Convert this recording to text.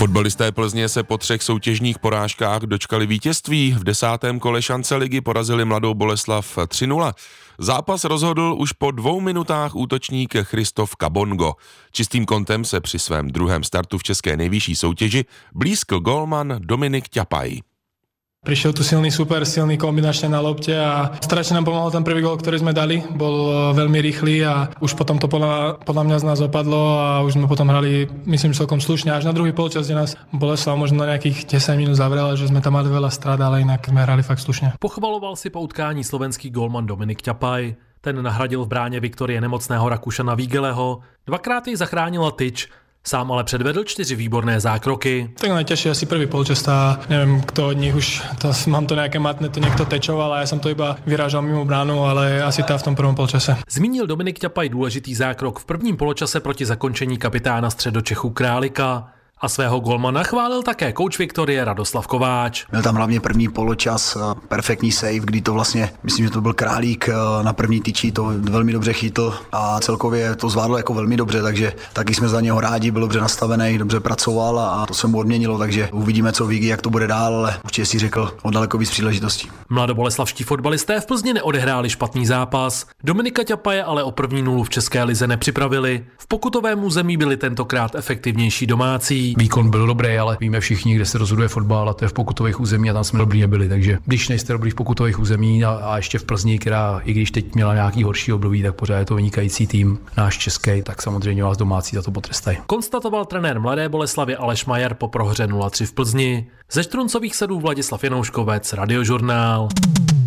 Fotbalisté Plzně se po 3 soutěžních porážkách dočkali vítězství. V 10. kole šance ligy porazili Mladou Boleslav 3-0. Zápas rozhodl už po 2 minutách útočník Christoph Kabongo. Čistým kontem se při svém druhém startu v české nejvyšší soutěži blízkl gólman Dominik Ťapaj. Prišiel tu silný super, silný kombinačne na lopte a strašne nám pomohol ten prvý gól, ktorý sme dali. Bol veľmi rýchly a už potom to podľa mňa z nás opadlo a už sme potom hrali, myslím, celkom slušne. Až na druhý polčas, kde nás Boleslav možno na nejakých 10 minút zavrela, že sme tam mali veľa strát, ale inak sme hrali fakt slušne. Pochvaloval si po utkání slovenský gólman Dominik Ťapaj. Ten nahradil v bráně Viktorie nemocného Rakušana Vígeleho. 2krát jej zachránila tyč. Sám ale předvedl 4 výborné zákroky. Tak najťažšie asi prvý polčas, neviem, kto od nich už, mám to nejaké matné, to niekto tečoval a ja som to iba vyrážal mimo bránu, ale asi v tom prvom polčase. Zmínil Dominik Ťapaj důležitý zákrok v prvním poločase proti zakončení kapitána Středočechu Králika. A svého golmana chválil také kouč Viktorie Radoslav Kováč. Byl tam hlavně první poločas, perfektní save, kdy to vlastně, myslím, že to byl Králík na první tyči, to velmi dobře chytl a celkově to zvládl jako velmi dobře, takže taky jsme za něho rádi, byl dobře nastavený, dobře pracoval a to se mu odměnilo, takže uvidíme, co Vígy, jak to bude dál, ale určitě si řekl o daleko víc příležitostí. Mladoboleslavští fotbalisté v Plzni neodehráli špatný zápas. Dominika Ťapaje ale o první nulu v české lize nepřipravili. V pokutovém území byli tentokrát efektivnější domácí. Výkon byl dobrý, ale víme všichni, kde se rozhoduje fotbal, a to je v pokutových území a tam jsme dobrý nebyli. Takže když nejste dobrý v pokutových území a ještě v Plzni, která i když teď měla nějaký horší období, tak pořád je to vynikající tým, náš český, tak samozřejmě vás domácí za to potrestají. Konstatoval trenér Mladé Boleslavy Aleš Majer po prohře 0-3 v Plzni. Ze Štruncových Sadů Vladislav Janouškovec, Radiožurnál.